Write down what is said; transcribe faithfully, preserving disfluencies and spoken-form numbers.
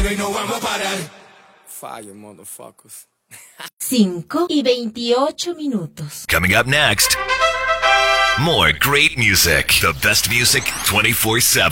y no vamos a parar. Fire, motherfuckers. cinco y veintiocho minutos. Coming up next, more great music. The best music twenty-four seven.